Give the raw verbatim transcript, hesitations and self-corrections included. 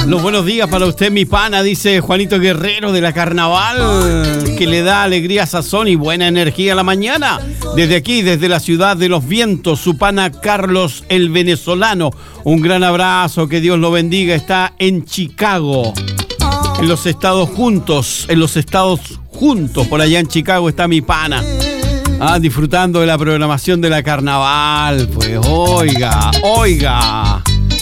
Los buenos días para usted, mi pana, dice Juanito Guerrero de la Carnaval, que le da alegría, sazón y buena energía a la mañana. Desde aquí, desde la ciudad de los vientos, su pana Carlos el venezolano. Un gran abrazo, que Dios lo bendiga. Está en Chicago, en los Estados Juntos, en los Estados Juntos, por allá en Chicago está mi pana. Ah, disfrutando de la programación de la Carnaval. Pues oiga, oiga.